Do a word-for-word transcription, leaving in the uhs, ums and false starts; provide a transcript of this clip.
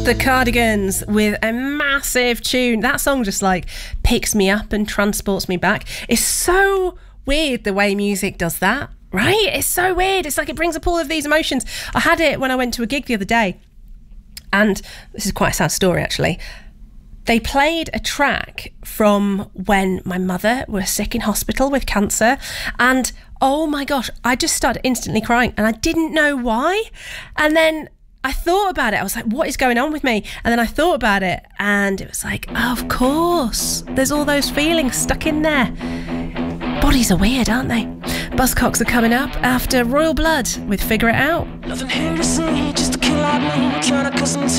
The Cardigans with a massive tune. That song just like picks me up and transports me back. It's so weird the way music does that, right? It's so weird. It's like it brings up all of these emotions. I had it when I went to a gig the other day, and this is quite a sad story actually. They played a track from when my mother was sick in hospital with cancer, and oh my gosh, I just started instantly crying and I didn't know why. And then I thought about it. I was like, what is going on with me? And then I thought about it and it was like, oh, of course, there's all those feelings stuck in there. Bodies are weird, aren't they? Buzzcocks are coming up after Royal Blood with Figure It Out. Nothing here to see, just a kill out me, trying to custom